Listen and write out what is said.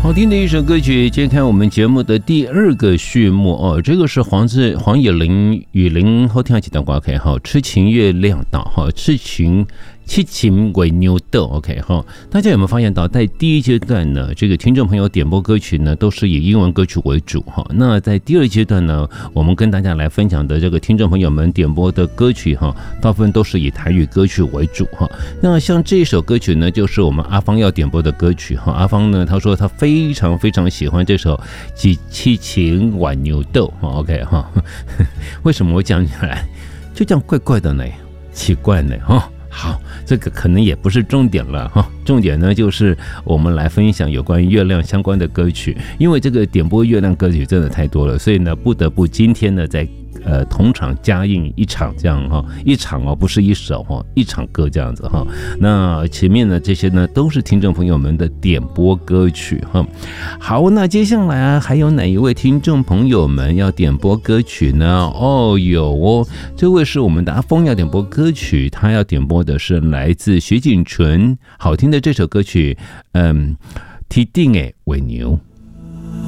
好听的一首歌曲，揭开我们节目的第二个序幕哦。这个是黄野林雨林后天几段歌曲哈，痴情月亮岛哈，痴情为牛豆 ，OK 哈。大家有没有发现到，在第一阶段呢，这个听众朋友点播歌曲呢，都是以英文歌曲为主哈。那在第二阶段呢，我们跟大家来分享的这个听众朋友们点播的歌曲哈，大部分都是以台语歌曲为主哈。那像这首歌曲呢，就是我们阿芳要点播的歌曲哈。阿芳呢，他说他非常非常喜欢这首《痴情挽牛豆》，OK 哈。为什么我讲起来就这样怪怪的呢？奇怪呢哈。好，这个可能也不是重点了哈，重点呢就是我们来分享有关于月亮相关的歌曲，因为这个点播月亮歌曲真的太多了，所以呢不得不今天呢在同场加映一场这样哈，一场哦，不是一首哈，一场歌这样子哈。那前面的这些呢都是听众朋友们的点播歌曲哈。好，那接下来还有哪一位听众朋友们要点播歌曲呢？哦，有哦，这位是我们的阿峰要点播歌曲，他要点播的是来自徐锦纯好听的这首歌曲，铁定的为牛。